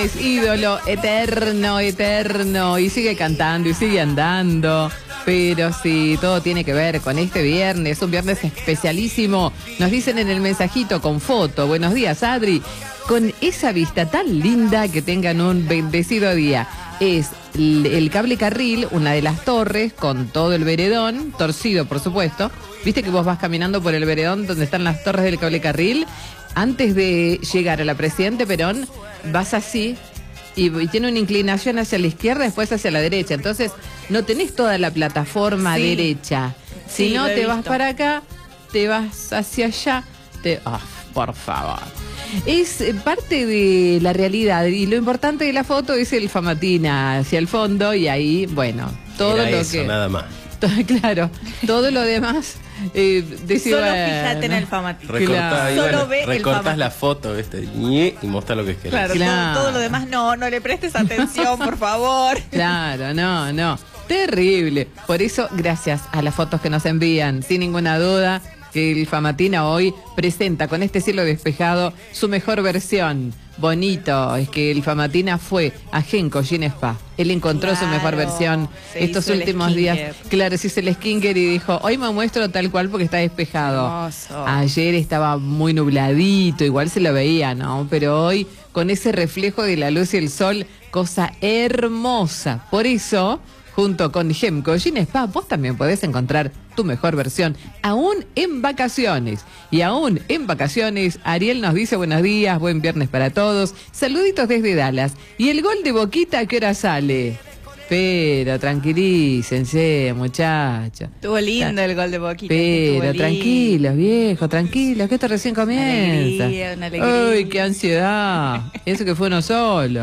es ídolo eterno, eterno, y sigue cantando y sigue andando. Pero sí, todo tiene que ver con este viernes, un viernes especialísimo. Nos dicen en el mensajito con foto. Buenos días, Adri. Con esa vista tan linda, que tengan un bendecido día. Es el cable carril, una de las torres, con todo el veredón, torcido por supuesto. Viste que vos vas caminando por el veredón donde están las torres del cable carril. Antes de llegar a la Presidente Perón, vas así y tiene una inclinación hacia la izquierda, después hacia la derecha. Entonces no tenés toda la plataforma derecha. Si no, te vas para acá, te vas hacia allá. Por favor. Es parte de la realidad y lo importante de la foto es el Famatina hacia el fondo y ahí, bueno, todo era lo eso, que... nada más. Claro, todo lo demás... Solo fíjate en el Famatina. Solo ve recortás la foto, ¿viste? Y mostrás lo que querés. Claro. Todo lo demás no le prestes atención, por favor. Claro, no. Terrible. Por eso, gracias a las fotos que nos envían, sin ninguna duda, que el Famatina hoy presenta con este cielo despejado su mejor versión. Bonito, es que el Famatina fue a Genco Gin Spa. Él encontró su mejor versión estos últimos días. Claro, se hizo el skincare y dijo, hoy me muestro tal cual porque está despejado. Hermoso. Ayer estaba muy nubladito, igual se lo veía, ¿no? Pero hoy, con ese reflejo de la luz y el sol, cosa hermosa. Por eso, junto con Genco Gin Spa, vos también podés encontrar tu mejor versión, aún en vacaciones. Y aún en vacaciones, Ariel nos dice buenos días, buen viernes para todos, saluditos desde Dallas. ¿Y el gol de Boquita a qué hora sale? Pero tranquilícense, muchachos. Estuvo lindo el gol de Boquita. Pero tranquilos, viejo, tranquilos, que esto recién comienza. Una alegría. Ay, qué ansiedad. Eso que fue uno solo.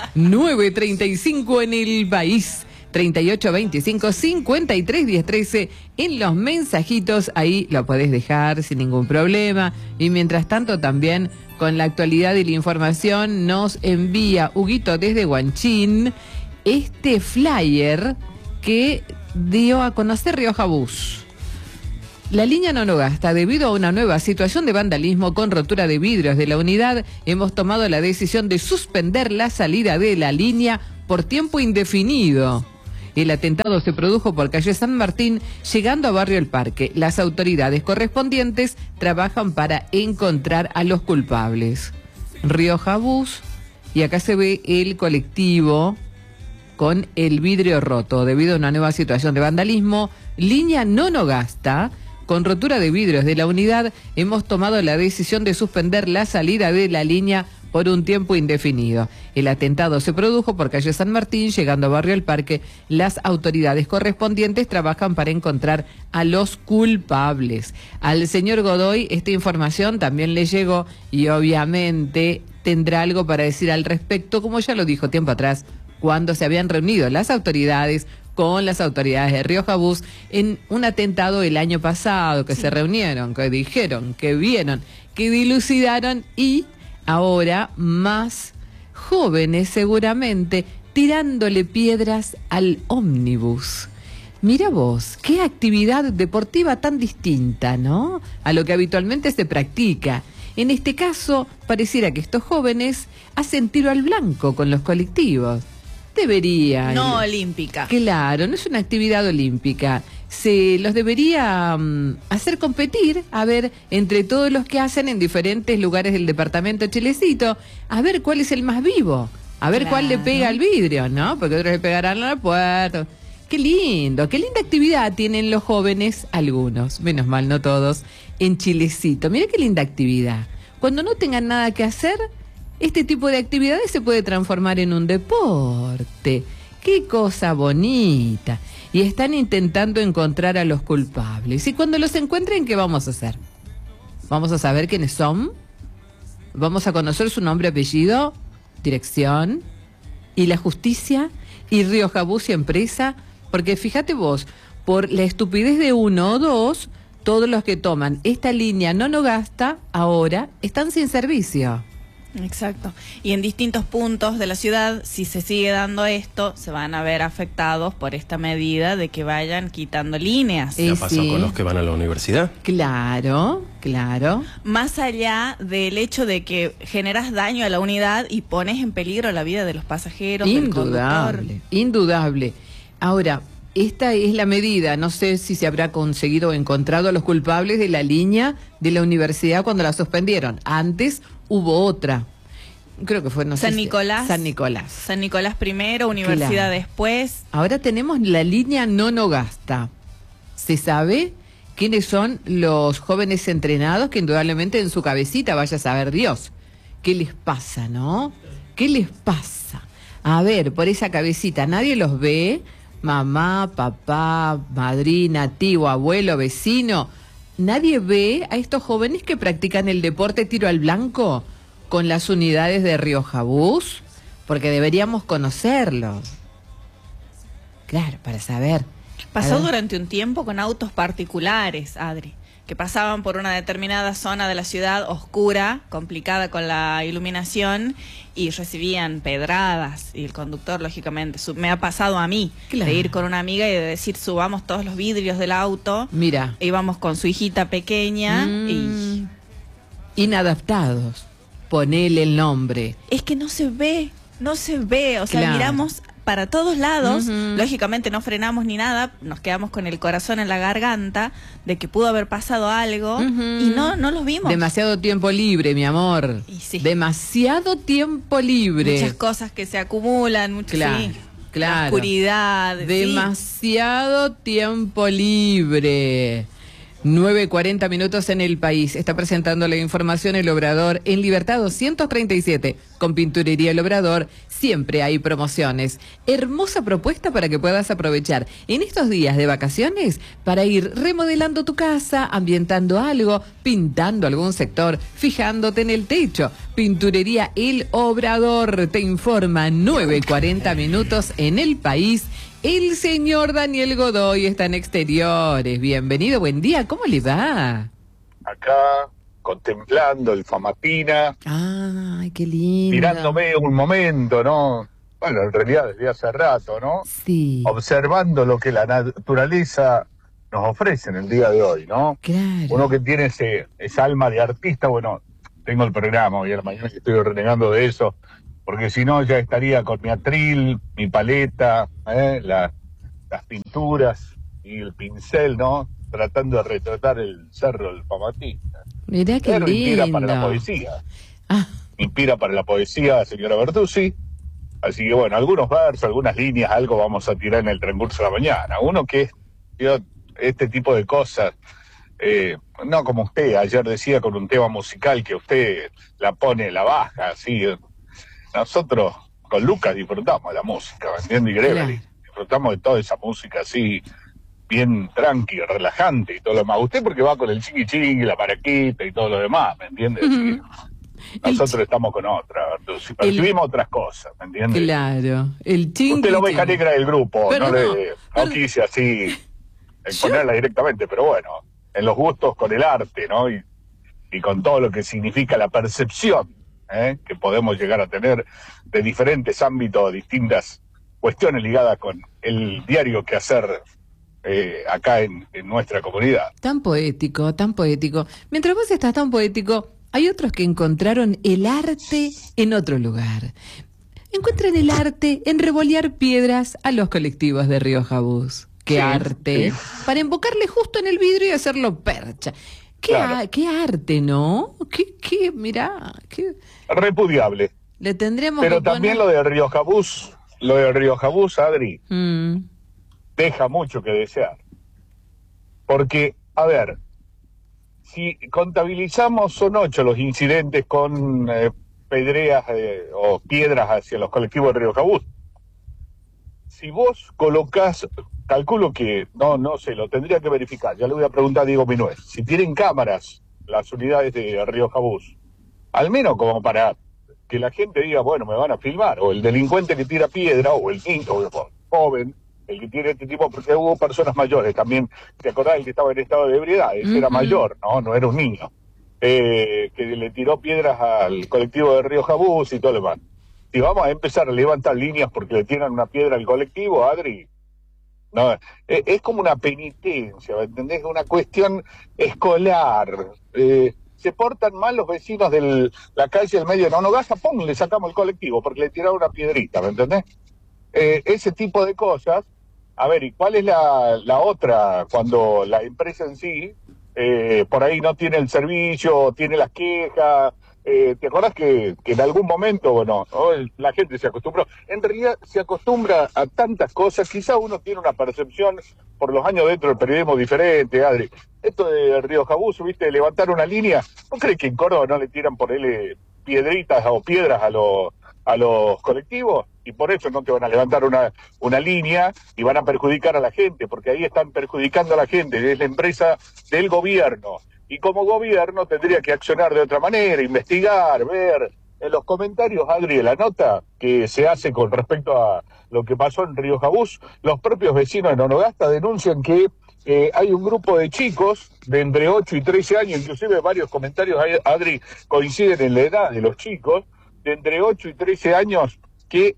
9:35 en el país. 3825-531013 en los mensajitos, ahí lo podés dejar sin ningún problema. Y mientras tanto también con la actualidad y la información nos envía Huguito desde Guanchín este flyer que dio a conocer Rioja Bus. La línea Nonogasta, debido a una nueva situación de vandalismo con rotura de vidrios de la unidad, hemos tomado la decisión de suspender la salida de la línea por tiempo indefinido. El atentado se produjo por calle San Martín, llegando a Barrio El Parque. Las autoridades correspondientes trabajan para encontrar a los culpables. Rioja Bus, y acá se ve el colectivo con el vidrio roto debido a una nueva situación de vandalismo. Línea Nonogasta, con rotura de vidrios de la unidad, hemos tomado la decisión de suspender la salida de la línea por un tiempo indefinido. El atentado se produjo por calle San Martín, llegando a Barrio El Parque. Las autoridades correspondientes trabajan para encontrar a los culpables. Al señor Godoy esta información también le llegó y obviamente tendrá algo para decir al respecto, como ya lo dijo tiempo atrás, cuando se habían reunido las autoridades con las autoridades de Rioja Bus en un atentado el año pasado, que se reunieron, que dijeron, que vieron, que dilucidaron y... ahora más jóvenes seguramente tirándole piedras al ómnibus. Mira vos, qué actividad deportiva tan distinta, ¿no? A lo que habitualmente se practica. En este caso, pareciera que estos jóvenes hacen tiro al blanco con los colectivos. Debería. No olímpica. Claro, no es una actividad olímpica. Se los debería hacer competir, a ver, entre todos los que hacen en diferentes lugares del departamento Chilecito, a ver cuál es el más vivo, a ver cuál le pega al vidrio, ¿no? Porque otros le pegarán a la puerta. Qué lindo, qué linda actividad tienen los jóvenes, algunos, menos mal no todos, en Chilecito. Mira qué linda actividad. Cuando no tengan nada que hacer, este tipo de actividades se puede transformar en un deporte. Qué cosa bonita. Y están intentando encontrar a los culpables. Y cuando los encuentren, ¿qué vamos a hacer? ¿Vamos a saber quiénes son? ¿Vamos a conocer su nombre, apellido, dirección? ¿Y la justicia? ¿Y Rioja Bus y empresa? Porque fíjate vos, por la estupidez de uno o dos, todos los que toman esta línea Nonogasta ahora están sin servicio. Exacto. Y en distintos puntos de la ciudad, si se sigue dando esto, se van a ver afectados por esta medida de que vayan quitando líneas. ¿Qué pasó con los que van a la universidad? Claro, claro. Más allá del hecho de que generas daño a la unidad y pones en peligro la vida de los pasajeros, del conductor. Indudable. Ahora, esta es la medida, no sé si se habrá conseguido o encontrado a los culpables de la línea de la universidad cuando la suspendieron. Antes hubo otra, creo que fue, no sé San Nicolás. San Nicolás. San Nicolás primero, universidad Claro. después. Ahora tenemos la línea Nonogasta. ¿Se sabe quiénes son los jóvenes entrenados que indudablemente en su cabecita vaya a saber Dios? ¿Qué les pasa, no? ¿Qué les pasa? A ver, por esa cabecita, nadie los ve. Mamá, papá, madrina, tío, abuelo, vecino. ¿Nadie ve a estos jóvenes que practican el deporte tiro al blanco con las unidades de Rioja Bus? Porque deberíamos conocerlos. Claro, para saber. Pasó durante un tiempo con autos particulares, Adri, que pasaban por una determinada zona de la ciudad oscura, complicada con la iluminación, y recibían pedradas. Y el conductor, lógicamente, me ha pasado a mí, Claro. de ir con una amiga y de decir, subamos todos los vidrios del auto. Mira. Íbamos con su hijita pequeña y... Inadaptados. Ponele el nombre. Es que no se ve, o sea, Claro. miramos para todos lados, Ujú. lógicamente no frenamos ni nada, nos quedamos con el corazón en la garganta de que pudo haber pasado algo Ujú. y no los vimos. Demasiado tiempo libre, mi amor. Y sí. Demasiado tiempo libre. Muchas cosas que se acumulan, mucho, Claro, sí. claro. La oscuridad. sí. Demasiado tiempo libre. 9:40 minutos en el país. Está presentando la información El Obrador en Libertad 237. Con Pinturería El Obrador siempre hay promociones. Hermosa propuesta para que puedas aprovechar en estos días de vacaciones para ir remodelando tu casa, ambientando algo, pintando algún sector, fijándote en el techo. Pinturería El Obrador te informa 9:40 minutos en el país. El señor Daniel Godoy está en Exteriores. Bienvenido, buen día. ¿Cómo le va? Acá, contemplando el Famatina, Ay, qué lindo. mirándome un momento, ¿no? Bueno, en realidad desde hace rato, ¿no? Sí, Observando lo que la naturaleza nos ofrece en el día de hoy, ¿no? claro. Uno que tiene esa alma de artista, bueno, tengo el programa hoy a la mañana y estoy renegando de eso, porque si no ya estaría con mi atril, mi paleta, las pinturas y el pincel, ¿no? Tratando de retratar el cerro del Famatina. Mirá qué Pero lindo. inspira para la poesía. Ah, Inspira para la poesía, señora Bertuzzi. Así que bueno, algunos versos, algunas líneas, algo vamos a tirar en el transcurso de la mañana. Uno que este tipo de cosas, no como usted ayer decía con un tema musical que usted la pone, la baja, así. Nosotros con Lucas disfrutamos la música, ¿me entiende? Y Gregory, Claro. disfrutamos de toda esa música así, bien tranqui, relajante y todo lo demás. Usted porque va con el chiqui chiqui, la paraquita y todo lo demás, ¿me entiende? Así que nosotros estamos con otra, Bertuzzi, percibimos otras cosas, ¿me entiende? claro. El chingue. Usted la oveja negra del grupo, Pero no quise así exponerla directamente, pero bueno, en los gustos con el arte, ¿no? Y con todo lo que significa la percepción que podemos llegar a tener de diferentes ámbitos, distintas cuestiones ligadas con el diario quehacer acá en nuestra comunidad. Tan poético, tan poético. Mientras vos estás tan poético, hay otros que encontraron el arte en otro lugar. Encuentran el arte en revolear piedras a los colectivos de Rioja Bus. ¡Qué Sí, arte! sí. Para embocarle justo en el vidrio y hacerlo percha. Claro. Qué arte, ¿no? Mirá, Repudiable. le tendremos Pero que poner... también lo de Rioja Bus, Adri, deja mucho que desear. Porque, a ver, si contabilizamos, son 8 los incidentes con pedreas o piedras hacia los colectivos de Rioja Bus. Si vos colocás, calculo que, no sé, lo tendría que verificar, ya le voy a preguntar a Diego Minuez, si tienen cámaras las unidades de Rioja Bus, al menos como para que la gente diga, bueno, me van a filmar, o el delincuente que tira piedra, o el niño, o el joven, el que tiene este tipo, porque hubo personas mayores también, ¿te acordás el que estaba en estado de ebriedad? Ese era mayor, no era un niño. que le tiró piedras al colectivo de Río Jabús y todo lo demás. Si vamos a empezar a levantar líneas porque le tiran una piedra al colectivo, Adri, no, es como una penitencia, ¿me entendés? Una cuestión escolar. Se portan mal los vecinos de la calle del medio de Nogasta, ¡pum!, le sacamos el colectivo porque le tiraron una piedrita, ¿me entendés? Ese tipo de cosas. A ver, ¿y cuál es la otra? Cuando la empresa en sí, por ahí no tiene el servicio, tiene las quejas. ¿Te acuerdas que en algún momento, bueno, la gente se acostumbró? En realidad se acostumbra a tantas cosas, quizá uno tiene una percepción por los años dentro del periodismo diferente, Adri. Esto de Río Jabús, ¿viste? Levantar una línea, ¿no crees que en Córdoba no le tiran por él piedritas o piedras a los colectivos? Y por eso no te van a levantar una línea y van a perjudicar a la gente, porque ahí están perjudicando a la gente, es la empresa del gobierno. Y como gobierno tendría que accionar de otra manera, investigar, ver. En los comentarios, Adri, de la nota que se hace con respecto a lo que pasó en Río Jabús, los propios vecinos de Nogasta denuncian que hay un grupo de chicos de entre 8 y 13 años, inclusive varios comentarios, Adri, coinciden en la edad de los chicos, de entre 8 y 13 años, que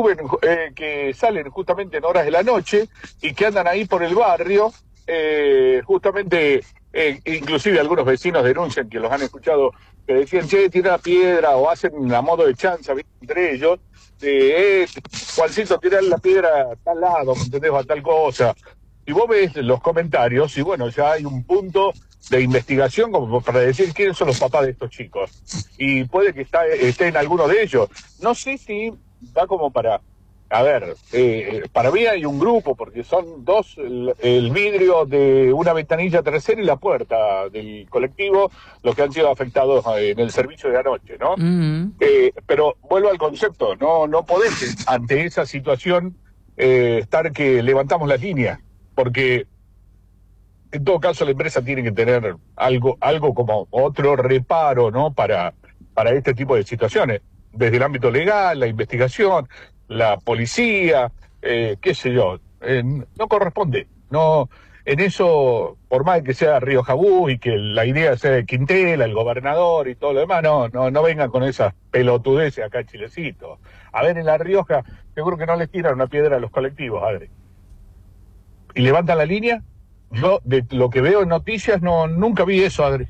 que salen justamente en horas de la noche y que andan ahí por el barrio, justamente... inclusive algunos vecinos denuncian que los han escuchado que decían, che, tira la piedra, o hacen a modo de chanza, ¿viste? Entre ellos, Juancito, tirar la piedra a tal lado, ¿me entendés? O a tal cosa. Y vos ves los comentarios y bueno, ya hay un punto de investigación como para decir quiénes son los papás de estos chicos. Y puede que esté en alguno de ellos. No sé si da como para... A ver, para mí hay un grupo, porque son dos, el vidrio de una ventanilla trasera y la puerta del colectivo, los que han sido afectados en el servicio de anoche, ¿no? Pero vuelvo al concepto, no podés, ante esa situación, estar que levantamos las líneas, porque en todo caso la empresa tiene que tener algo como otro reparo, ¿no? Para este tipo de situaciones, desde el ámbito legal, la investigación, la policía, qué sé yo, no corresponde, no, en eso, por más que sea Río Jabús y que la idea sea de Quintela, el gobernador y todo lo demás, no vengan con esas pelotudeces acá en Chilecito. A ver, en La Rioja, seguro que no les tiran una piedra a los colectivos, Adri. ¿Y levantan la línea? Yo, de lo que veo en noticias, nunca vi eso, Adri.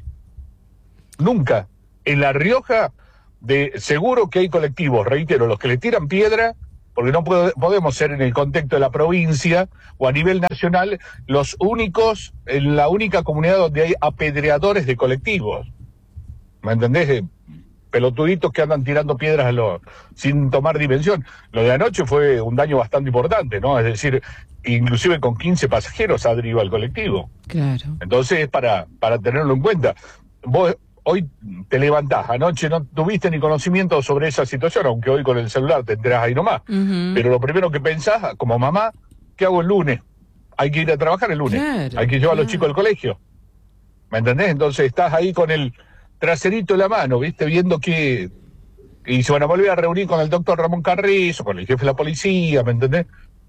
Nunca. En La Rioja, seguro que hay colectivos, reitero, los que le tiran piedra, porque no podemos ser en el contexto de la provincia o a nivel nacional los únicos, en la única comunidad donde hay apedreadores de colectivos. ¿Me entendés? Pelotuditos que andan tirando piedras sin tomar dimensión. Lo de anoche fue un daño bastante importante, ¿no? Es decir, inclusive con 15 pasajeros adherido al colectivo. Claro. Entonces es para tenerlo en cuenta. Vos hoy te levantás, anoche no tuviste ni conocimiento sobre esa situación, aunque hoy con el celular te enterás ahí nomás. Pero lo primero que pensás, como mamá, ¿qué hago el lunes? Hay que ir a trabajar el lunes, claro, hay que llevar a los chicos al colegio. ¿Me entendés? Entonces estás ahí con el traserito en la mano, ¿viste? Viendo que... Y se van a volver a reunir con el doctor Ramón Carrizo, con el jefe de la policía, ¿me entendés?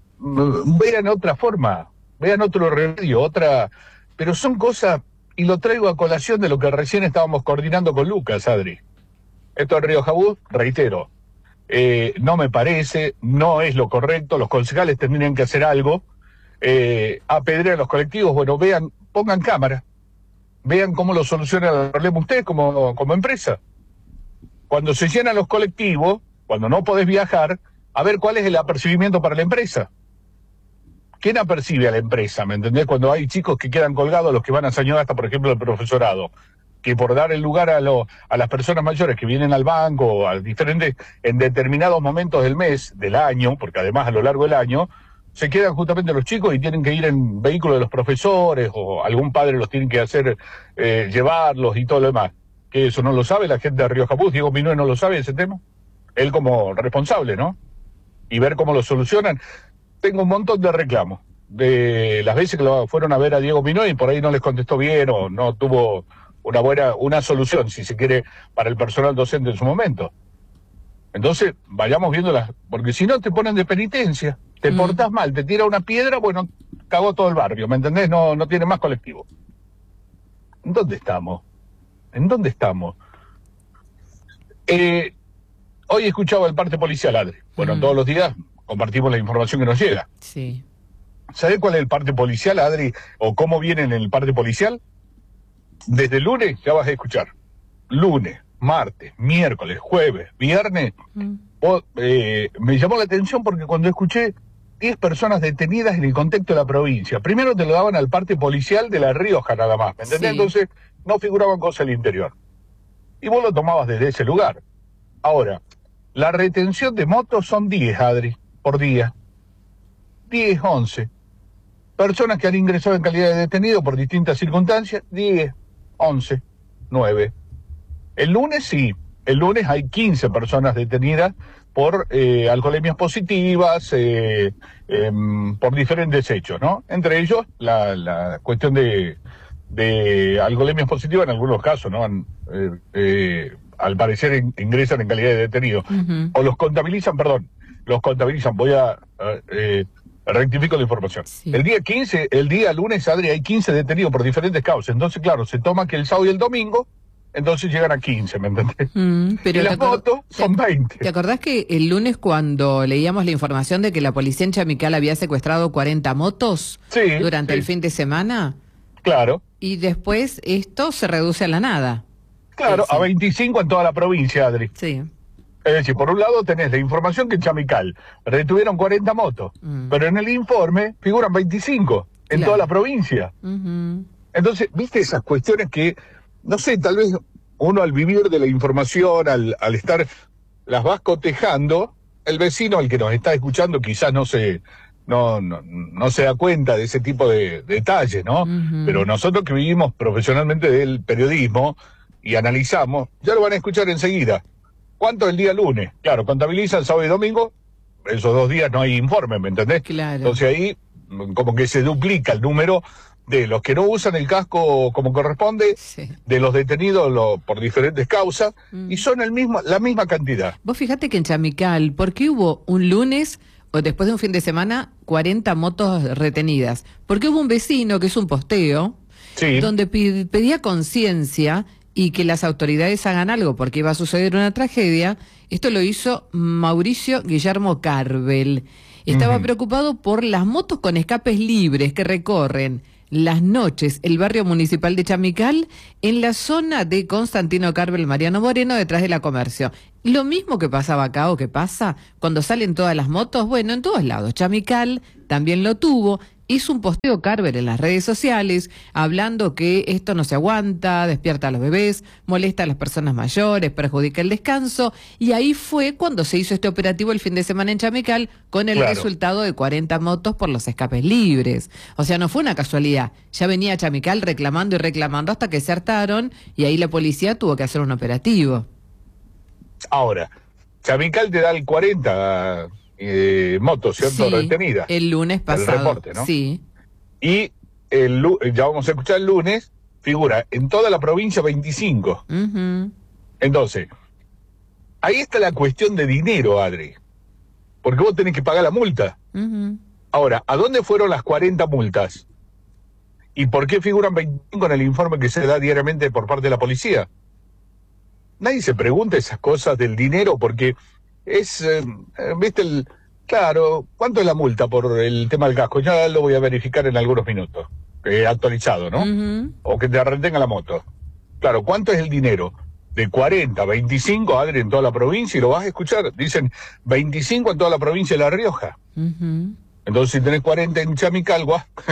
Vean otra forma, vean otro remedio, otra... Pero son cosas... Y lo traigo a colación de lo que recién estábamos coordinando con Lucas, Adri. Esto de Río Jabús, reitero, no me parece, no es lo correcto, los concejales tendrían que hacer algo. Apedrear a los colectivos, bueno, vean, pongan cámara, vean cómo lo soluciona el problema ustedes como empresa. Cuando se llenan los colectivos, cuando no podés viajar, a ver cuál es el apercibimiento para la empresa. ¿Quién apercibe a la empresa? ¿Me entendés? Cuando hay chicos que quedan colgados, los que van a Sañogasta, por ejemplo, el profesorado, que por dar el lugar a las personas mayores que vienen al banco, en determinados momentos del mes, del año, porque además a lo largo del año, se quedan justamente los chicos y tienen que ir en vehículo de los profesores, o algún padre los tiene que hacer, llevarlos y todo lo demás. Que eso no lo sabe la gente de Río Jabús, Diego Minué no lo sabe ese tema. Él como responsable, ¿no? Y ver cómo lo solucionan. Tengo un montón de reclamos de las veces que lo fueron a ver a Diego Minué y por ahí no les contestó bien o no tuvo una solución, si se quiere, para el personal docente en su momento. Entonces, vayamos viéndolas, porque si no te ponen de penitencia, te portás mal, te tira una piedra, bueno, cagó todo el barrio, ¿me entendés? No tiene más colectivo. ¿Dónde estamos? ¿En dónde estamos? Hoy escuchaba el parte policial, Adri. Bueno, todos los días compartimos la información que nos llega. Sí. ¿Sabés cuál es el parte policial, Adri? ¿O cómo viene en el parte policial? Desde el lunes ya vas a escuchar. Lunes, martes, miércoles, jueves, viernes. Me llamó la atención porque cuando escuché 10 personas detenidas en el contexto de la provincia, primero te lo daban al parte policial de La Rioja nada más, ¿me entendés? Sí. Entonces no figuraban cosas del interior. Y vos lo tomabas desde ese lugar. Ahora, la retención de motos son 10, Adri, por día. 10, 11. Personas que han ingresado en calidad de detenido por distintas circunstancias, 10, 11, 9. El lunes sí, el lunes hay 15 personas detenidas por alcoholemias positivas, por diferentes hechos, ¿no? Entre ellos, la cuestión de alcoholemias positivas en algunos casos, ¿no? Al parecer ingresan en calidad de detenido. O los contabilizan, voy a... rectifico la información. Sí. El día lunes, Adri, hay 15 detenidos por diferentes causas. Entonces, claro, se toma que el sábado y el domingo, entonces llegan a 15, ¿me entendés? Pero y las motos son 20. ¿Te acordás que el lunes cuando leíamos la información de que la policía en Chamical había secuestrado 40 motos durante el fin de semana? Claro. Y después esto se reduce a la nada. Claro, a 25 en toda la provincia, Adri. Sí. Es decir, por un lado tenés la información que en Chamical retuvieron 40 motos, pero en el informe figuran 25 en toda la provincia. Entonces, viste esas cuestiones que, no sé, tal vez uno al vivir de la información, al estar, las vas cotejando, el vecino, al que nos está escuchando, quizás no se da cuenta de ese tipo de detalles, ¿no? Pero nosotros que vivimos profesionalmente del periodismo y analizamos, ya lo van a escuchar enseguida. ¿Cuánto el día lunes? Claro, contabilizan sábado y domingo, esos 2 días no hay informe, ¿me entendés? Claro. Entonces ahí como que se duplica el número de los que no usan el casco como corresponde, de los detenidos por diferentes causas, y son la misma cantidad. Vos fijate que en Chamical, ¿por qué hubo un lunes o después de un fin de semana 40 motos retenidas? Porque hubo un vecino que es un posteo, donde pedía conciencia y que las autoridades hagan algo porque iba a suceder una tragedia. Esto lo hizo Mauricio Guillermo Carvel. Estaba preocupado por las motos con escapes libres que recorren las noches el barrio municipal de Chamical en la zona de Constantino Carvel Mariano Moreno, detrás de la Comercio. Lo mismo que pasaba acá o que pasa cuando salen todas las motos, bueno, en todos lados. Chamical también lo tuvo. Hizo un posteo Carver en las redes sociales hablando que esto no se aguanta, despierta a los bebés, molesta a las personas mayores, perjudica el descanso, y ahí fue cuando se hizo este operativo el fin de semana en Chamical con el resultado de 40 motos por los escapes libres. O sea, no fue una casualidad, ya venía Chamical reclamando y reclamando hasta que se hartaron y ahí la policía tuvo que hacer un operativo. Ahora, Chamical te da el 40... motos, ¿cierto? Retenidas. El lunes pasado. El reporte, ¿no? Sí. Y ya vamos a escuchar el lunes, figura en toda la provincia 25. Entonces, ahí está la cuestión de dinero, Adri. Porque vos tenés que pagar la multa. Ahora, ¿a dónde fueron las 40 multas? ¿Y por qué figuran 25 en el informe que se da diariamente por parte de la policía? Nadie se pregunta esas cosas del dinero porque... viste, claro, ¿cuánto es la multa por el tema del casco? Ya lo voy a verificar en algunos minutos, actualizado, ¿no? O que te retenga la moto. Claro, ¿cuánto es el dinero? De 40, 25, Adri, en toda la provincia, y lo vas a escuchar, dicen 25 en toda la provincia de La Rioja. Entonces, si tenés 40 en Chamical,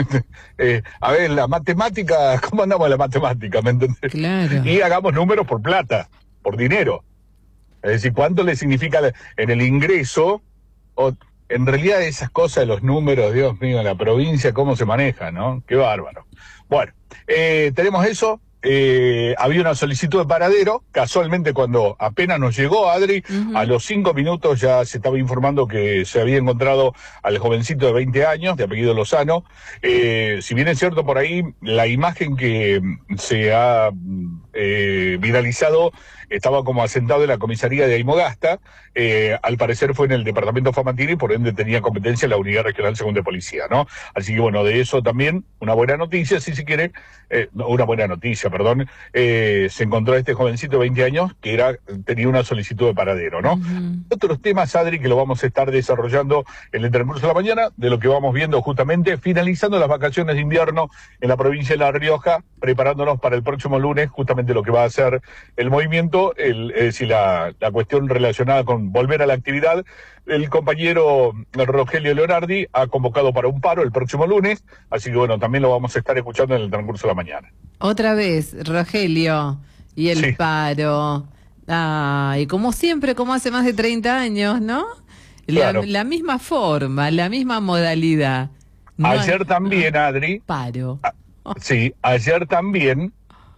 a ver, la matemática, ¿cómo andamos en la matemática? ¿Me entendés? Claro. Y hagamos números por plata, por dinero. Es decir, ¿cuánto le significa en el ingreso? O en realidad esas cosas de los números, Dios mío, en la provincia, cómo se maneja, ¿no? Qué bárbaro. Bueno, tenemos eso. Había una solicitud de paradero. Casualmente, cuando apenas nos llegó, Adri, a los 5 minutos ya se estaba informando que se había encontrado al jovencito de 20 años, de apellido Lozano. Si bien es cierto, por ahí la imagen que se ha viralizado, estaba como asentado en la comisaría de Aymogasta, al parecer fue en el departamento Famatina y por ende tenía competencia la Unidad Regional Segunda de Policía, ¿no? Así que bueno, de eso también, una buena noticia, si se quiere, una buena noticia, perdón, se encontró este jovencito de 20 años que tenía una solicitud de paradero, ¿no? Otros temas, Adri, que lo vamos a estar desarrollando en el transcurso de la mañana, de lo que vamos viendo justamente, finalizando las vacaciones de invierno en la provincia de La Rioja, preparándonos para el próximo lunes, justamente lo que va a ser el movimiento, es decir, la cuestión relacionada con volver a la actividad. El compañero Rogelio Leonardi ha convocado para un paro el próximo lunes, así que bueno, también lo vamos a estar escuchando en el transcurso de la mañana. Otra vez, Rogelio, y el Sí. paro. Y como siempre, como hace más de 30 años, ¿no? Claro. La misma forma, la misma modalidad. No Ayer hay- también, Adri, Paro. sí, ayer también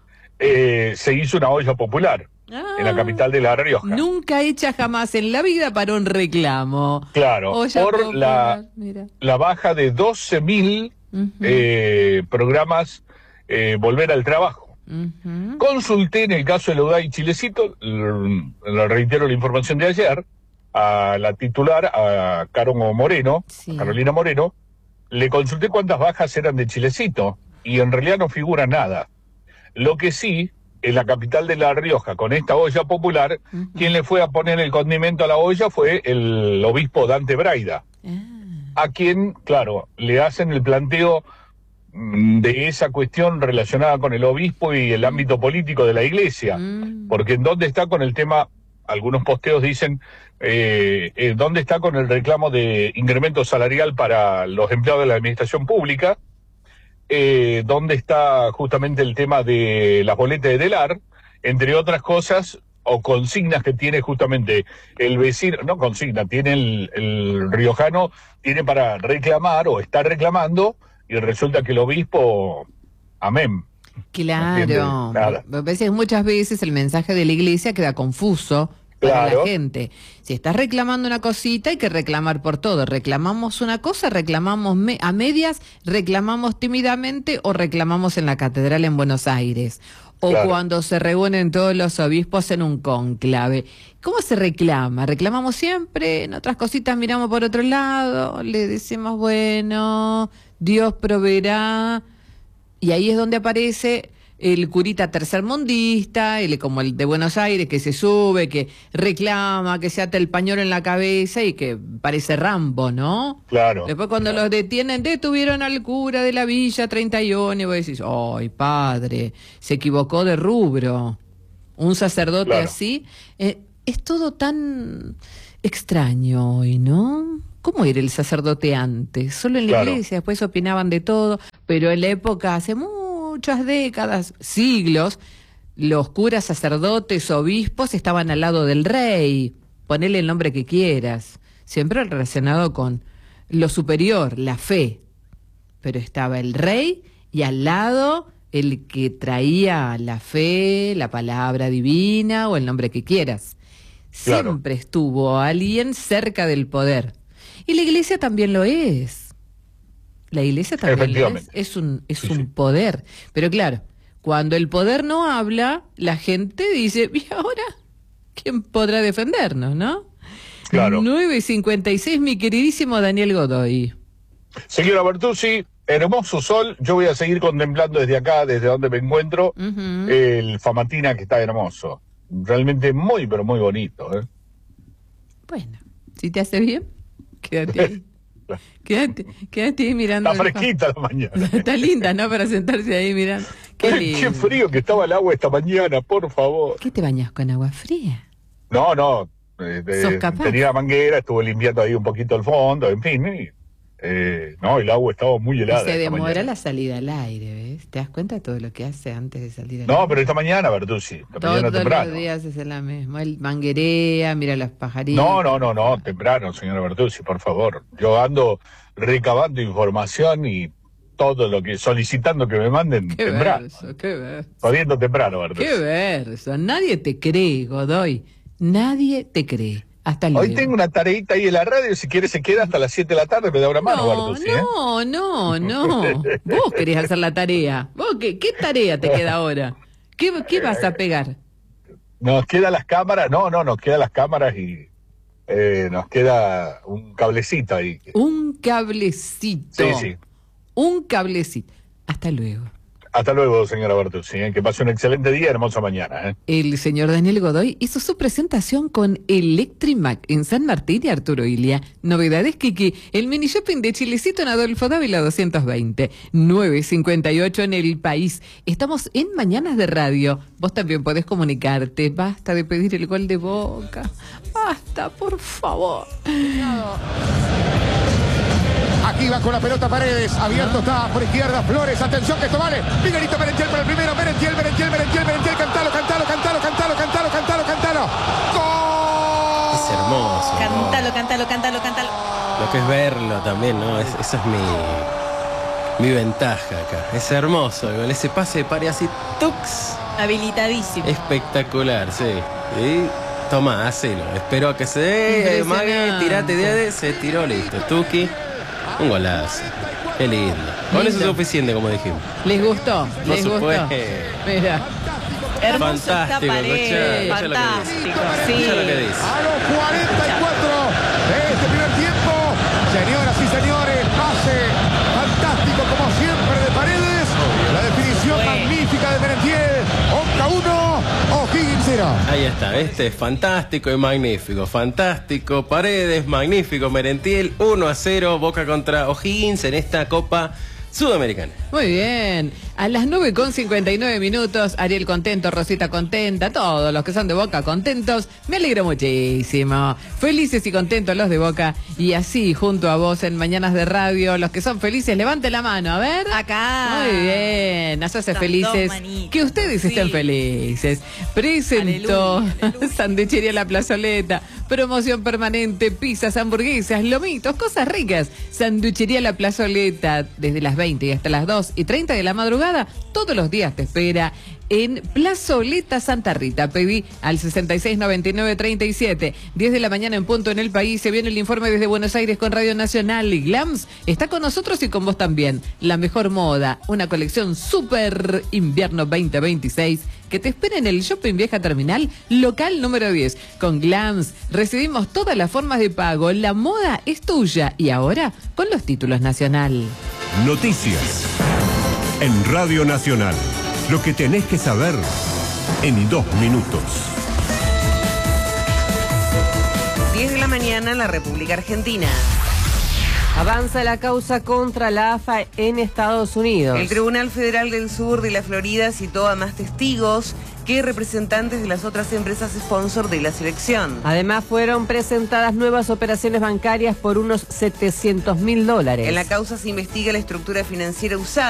se hizo una olla popular en la capital de La Rioja. Nunca hecha jamás en la vida para un reclamo. Claro, Olla por popular, mira. la baja de 12.000 programas Volver al Trabajo. Ujú. Consulté en el caso de la UDAI Chilecito, le reitero la información de ayer, a la titular, a Sí. Carolina Moreno, le consulté cuántas bajas eran de Chilecito y en realidad no figura nada. Lo que sí, en la capital de La Rioja, con esta olla popular, quien le fue a poner el condimento a la olla fue el obispo Dante Braida, a quien, claro, le hacen el planteo de esa cuestión relacionada con el obispo y el ámbito político de la iglesia, porque en dónde está con el tema, algunos posteos dicen, dónde está con el reclamo de incremento salarial para los empleados de la administración pública, dónde está justamente el tema de las boletas de Delar, entre otras cosas, o consignas que tiene justamente el vecino, no consigna, tiene el riojano, tiene para reclamar o está reclamando, y resulta que el obispo, amén. Claro. Nada. A veces, muchas veces el mensaje de la iglesia queda confuso para Claro. la gente. Si estás reclamando una cosita, hay que reclamar por todo. Reclamamos una cosa, reclamamos a medias, reclamamos tímidamente o reclamamos en la catedral en Buenos Aires. O Claro. cuando se reúnen todos los obispos en un cónclave. ¿Cómo se reclama? ¿Reclamamos siempre? En otras cositas miramos por otro lado, le decimos, bueno, Dios proveerá. Y ahí es donde aparece el curita tercermundista, como el de Buenos Aires, que se sube, que reclama, que se ata el pañuelo en la cabeza y que parece Rambo, ¿no? Claro. Después cuando los detienen, detuvieron al cura de la Villa 31 y vos decís, ¡ay, padre! Se equivocó de rubro. Un sacerdote Claro. así. Es todo tan extraño hoy, ¿no? ¿Cómo era el sacerdote antes? Solo en la Claro. iglesia, después opinaban de todo, pero en la época, hace muchas décadas, siglos, los curas, sacerdotes, obispos estaban al lado del rey. Ponele el nombre que quieras. Siempre relacionado con lo superior, la fe. Pero estaba el rey y al lado el que traía la fe, la palabra divina o el nombre que quieras. Claro. Siempre estuvo alguien cerca del poder. Y la iglesia también lo es. La iglesia también lo es. Efectivamente. Es un Sí, sí. poder. Pero claro, cuando el poder no habla, la gente dice, ¿y ahora quién podrá defendernos, no? Claro. 9:56, mi queridísimo Daniel Godoy. Señora Bertuzzi, hermoso sol, yo voy a seguir contemplando desde acá, desde donde me encuentro, Ujú. el Famatina, que está hermoso. Realmente muy, pero muy bonito, ¿eh? Bueno, si te hace bien, quédate ahí. Quédate ahí mirando. Está el fresquita la mañana. Está linda, ¿no? Para sentarse ahí mirando. Qué lindo. Qué frío que estaba el agua esta mañana, por favor. ¿Qué te bañas con agua fría? No, ¿Sos capaz? tenía manguera, estuve limpiando ahí un poquito el fondo, en fin. No, el agua estaba muy Y helada. se esta demora mañana. la salida al aire, ¿ves? ¿Te das cuenta de todo lo que hace antes de salir al No, aire? pero esta mañana, Bertuzzi, esta mañana Todos temprano. los días es la misma. El manguerea, mira los pajaritos. No, temprano, señora Bertuzzi, por favor. Yo ando recabando información y todo lo que, solicitando que me manden Qué temprano. verso, qué verso. Jodiendo temprano, Bertuzzi. Qué verso. Nadie te cree, Godoy. Nadie te cree. Hasta luego. Hoy tengo una tareita ahí en la radio, si quiere se queda hasta las 7 de la tarde, me da una mano, Bertuzzi, ¿eh? No. Vos querés hacer la tarea. ¿Vos qué tarea te queda ahora? ¿Qué vas a pegar? Nos quedan las cámaras, nos quedan las cámaras y nos queda un cablecito ahí. Un cablecito. Sí. Un cablecito. Hasta luego. Hasta luego, señora Bertuzzi. Que pase un excelente día, hermosa mañana. El señor Daniel Godoy hizo su presentación con Electrimac en San Martín y Arturo Ilia. Novedades, Kiki. El mini shopping de Chilecito en Adolfo Dávila 220. 9:58 en El País. Estamos en Mañanas de Radio. Vos también podés comunicarte. Basta de pedir el gol de Boca. Basta, por favor. Aquí va con la pelota Paredes, abierto está por izquierda Flores, atención que esto vale, Miguelito Merentiel para el primero, Merentiel, cantalo, ¡gol! Es hermoso. Cántalo. Lo que es verlo también, ¿no? Esa es mi ventaja acá. Es hermoso, con ese pase de Paredes así, ¡tux! Habilitadísimo. Espectacular, sí. Y toma, hacelo. Espero a que se dé, Mague, tirate, se tiró, listo. Tuki. Un golazo. Qué lindo. Con eso es suficiente, como dijimos. ¿Les gustó? ¿Les gustó? Mira. Hermoso está Fantástico, Paredes. Fantástico. Sí. Escucha lo que dice. A los 44 de este primer tiempo, señoras y señores, pase fantástico como siempre de Paredes. La definición magnífica de Merentiel. Boca 1, O'Higgins 0. Ahí está, este es fantástico y magnífico. Fantástico, Paredes, magnífico, Merentiel, 1-0, Boca contra O'Higgins en esta Copa Sudamericana. Muy bien. A las 9:59, Ariel contento, Rosita contenta, todos los que son de Boca contentos. Me alegro muchísimo. Felices y contentos los de Boca. Y así, junto a vos en Mañanas de Radio, los que son felices, levanten la mano, a ver. Acá. Muy bien. Nos hace felices que ustedes estén felices. Presentó Aleluya. Sanduichería La Plazoleta. Promoción permanente, pizzas, hamburguesas, lomitos, cosas ricas. Sanduichería La Plazoleta, desde las 20 y hasta las 2:30 de la madrugada, todos los días te espera en Plazoleta Santa Rita. Pedí al 669937. 10 de la mañana en punto en El País. Se viene el informe desde Buenos Aires con Radio Nacional. Y Glams está con nosotros y con vos también. La mejor moda, una colección super invierno 2026 que te espera en el Shopping Vieja Terminal, local número 10. Con Glams recibimos todas las formas de pago. La moda es tuya. Y ahora con los títulos Nacional. Noticias en Radio Nacional. Lo que tenés que saber en 2 minutos. 10 de la mañana en la República Argentina. Avanza la causa contra la AFA en Estados Unidos. El Tribunal Federal del Sur de la Florida citó a más testigos que representantes de las otras empresas sponsor de la selección. Además, fueron presentadas nuevas operaciones bancarias por unos $700.000. En la causa se investiga la estructura financiera usada